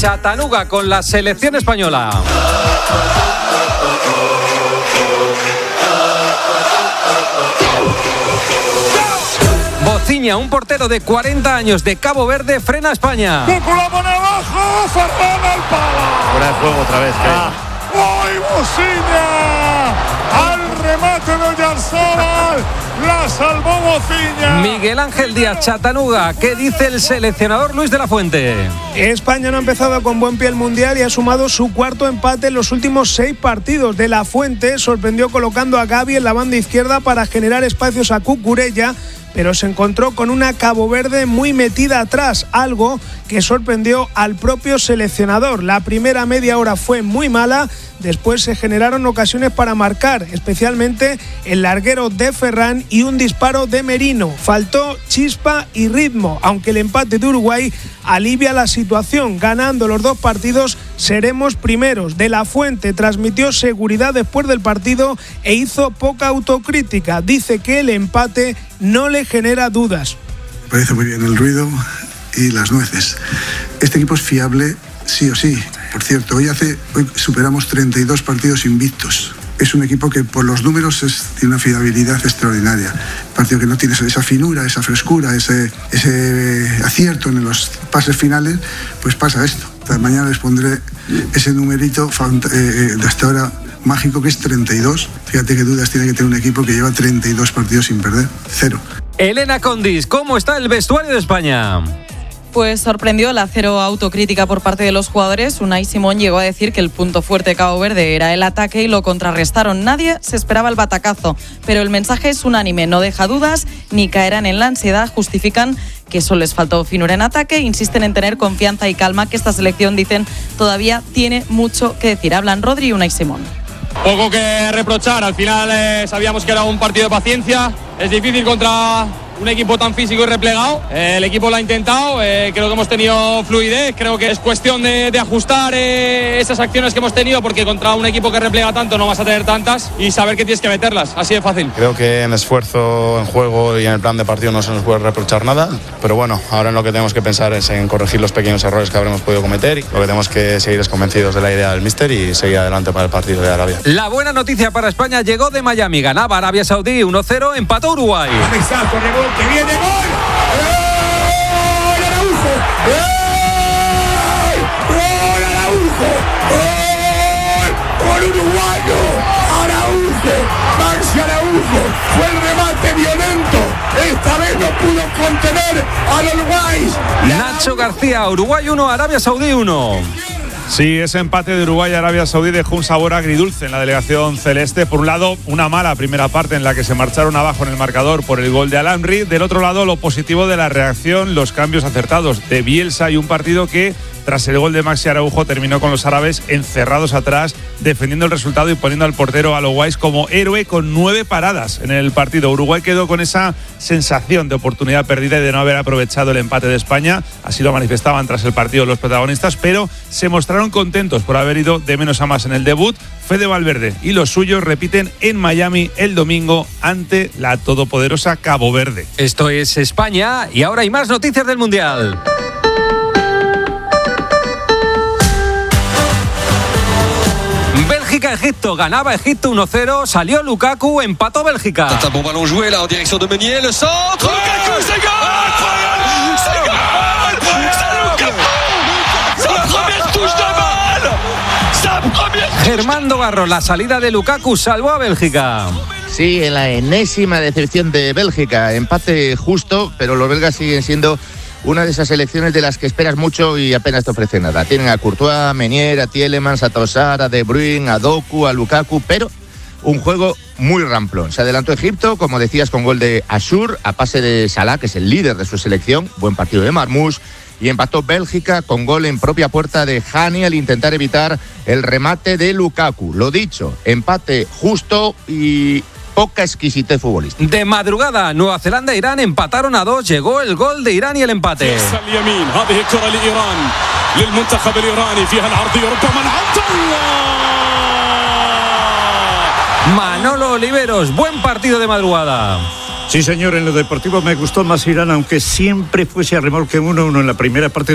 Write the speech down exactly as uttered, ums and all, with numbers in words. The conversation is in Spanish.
Chattanooga con la selección española. Bociña, un portero de cuarenta años de Cabo Verde, frena a España. Con la mano abajo, Ferran al palo. Fuera de juego otra vez. Ah. ¡Ay, Bociña! Al remate de Oyarzabal, la salvó Bociña. Miguel Ángel Díaz, Chattanooga, ¿qué dice el seleccionador Luis de la Fuente? España no ha empezado con buen pie el Mundial y ha sumado su cuarto empate en los últimos seis partidos. De la Fuente sorprendió colocando a Gavi en la banda izquierda para generar espacios a Cucurella, pero se encontró con una Cabo Verde muy metida atrás, algo que sorprendió al propio seleccionador. La primera media hora fue muy mala, después se generaron ocasiones para marcar, especialmente el larguero de Ferran y un disparo de Merino. Faltó chispa y ritmo, aunque el empate de Uruguay alivia la situación. Ganando los dos partidos seremos primeros. De la Fuente transmitió seguridad después del partido e hizo poca autocrítica. Dice que el empate no le genera dudas. Me parece muy bien el ruido y las nueces. Este equipo es fiable sí o sí. Por cierto, hoy, hace, hoy superamos treinta y dos partidos invictos. Es un equipo que por los números es, tiene una fiabilidad extraordinaria. Un partido que no tiene esa finura, esa frescura, ese, ese acierto en los pases finales, pues pasa esto. Mañana les pondré ese numerito de hasta ahora mágico, que es treinta y dos. Fíjate qué dudas tiene que tener un equipo que lleva treinta y dos partidos sin perder. Cero. Elena Condis, ¿cómo está el vestuario de España? Pues sorprendió la cero autocrítica por parte de los jugadores. Unai Simón llegó a decir que el punto fuerte de Cabo Verde era el ataque y lo contrarrestaron. Nadie se esperaba el batacazo, pero el mensaje es unánime, no deja dudas ni caerán en la ansiedad. Justifican que solo les faltó finura en ataque, insisten en tener confianza y calma, que esta selección, dicen, todavía tiene mucho que decir. Hablan Rodri y Unai Simón. Poco que reprochar, al final eh, sabíamos que era un partido de paciencia, es difícil contra un equipo tan físico y replegado, eh, el equipo lo ha intentado, eh, creo que hemos tenido fluidez, creo que es cuestión de, de ajustar eh, esas acciones que hemos tenido, porque contra un equipo que replega tanto no vas a tener tantas, y saber que tienes que meterlas, así de fácil. Creo que en esfuerzo, en juego y en el plan de partido no se nos puede reprochar nada, pero bueno, ahora en lo que tenemos que pensar es en corregir los pequeños errores que habremos podido cometer, y lo que tenemos que seguir es convencidos de la idea del míster y seguir adelante para el partido de Arabia. La buena noticia para España llegó de Miami, ganaba Arabia Saudí uno cero, empató Uruguay. Exacto, rebote, viene gol. ¡Gol Araujo! ¡Gol! ¡Gol Araujo! ¡Gol! ¡Gol uruguayo! ¡Araujo! ¡Maxi Araujo! ¡Fue el remate violento! Esta vez no pudo contener al Uruguay. Nacho García, Uruguay uno, Arabia Saudí uno. Sí, ese empate de Uruguay y Arabia Saudí dejó un sabor agridulce en la delegación celeste. Por un lado, una mala primera parte en la que se marcharon abajo en el marcador por el gol de Al-Amri. Del otro lado, lo positivo de la reacción, los cambios acertados de Bielsa y un partido que, tras el gol de Maxi Araujo, terminó con los árabes encerrados atrás, defendiendo el resultado y poniendo al portero Aloguais como héroe con nueve paradas en el partido. Uruguay quedó con esa sensación de oportunidad perdida y de no haber aprovechado el empate de España. Así lo manifestaban tras el partido los protagonistas, pero se mostraron contentos por haber ido de menos a más en el debut. Fede Valverde y los suyos repiten en Miami el domingo ante la todopoderosa Cabo Verde. Esto es España y ahora hay más noticias del Mundial. Bélgica-Egipto, ganaba Egipto uno cero, salió Lukaku, empató Bélgica. C'est un bon ballon joué là en direction de Meunier, le centre, Lukaku, c'est goal! C'est goal! C'est Lukaku! Sa première touche de balle! Sa première... Germán Garro, la salida de Lukaku salvó a Bélgica. Sí, en la enésima decepción de Bélgica, empate justo, pero los belgas siguen siendo una de esas selecciones de las que esperas mucho y apenas te ofrece nada. Tienen a Courtois, a Meunier, a Tielemans, a Trossard, a De Bruyne, a Doku, a Lukaku, pero un juego muy ramplón. Se adelantó Egipto, como decías, con gol de Ashur, a pase de Salah, que es el líder de su selección, buen partido de Marmoush, y empató Bélgica con gol en propia puerta de Hani al intentar evitar el remate de Lukaku. Lo dicho, empate justo y poca exquisitez futbolística. De madrugada, Nueva Zelanda e Irán empataron a dos, llegó el gol de Irán y el empate. Manolo Oliveros, buen partido de madrugada. Sí, señor, en lo deportivo me gustó más Irán, aunque siempre fuese a remolque uno uno en la primera parte.